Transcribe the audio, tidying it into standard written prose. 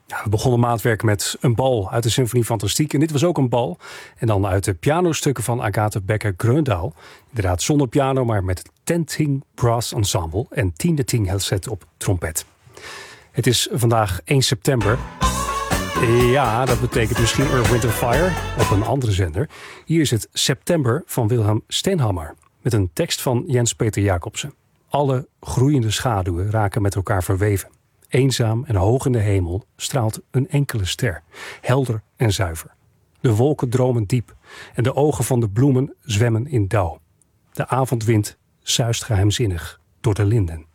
Ja, we begonnen maatwerk met een bal uit de Symfonie Fantastiek. En dit was ook een bal. En dan uit de pianostukken van Agathe Becker-Gröndahl. Inderdaad zonder piano, maar met het Tenting Brass Ensemble en Tiende Ting Helset op trompet. Het is vandaag 1 september. Ja, dat betekent misschien Earth, Wind & Fire op een andere zender. Hier is het September van Wilhelm Stenhammar. Met een tekst van Jens-Peter Jacobsen. Alle groeiende schaduwen raken met elkaar verweven. Eenzaam en hoog in de hemel straalt een enkele ster. Helder en zuiver. De wolken dromen diep. En de ogen van de bloemen zwemmen in dauw. De avondwind suist geheimzinnig door de linden.